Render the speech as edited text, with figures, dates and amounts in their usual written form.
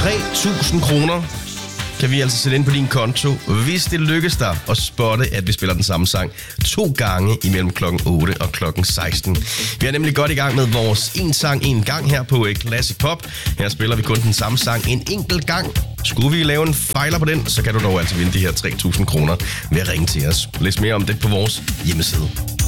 3.000 kroner kan vi altså sætte ind på din konto, hvis det lykkes dig at spotte, at vi spiller den samme sang 2 gange imellem klokken 8 og klokken 16. Vi er nemlig godt i gang med vores en sang en gang her på Classic Pop. Her spiller vi kun den samme sang en enkelt gang. Skulle vi lave en fejler på den, så kan du dog altså vinde de her 3.000 kroner ved at ringe til os. Læs mere om det på vores hjemmeside.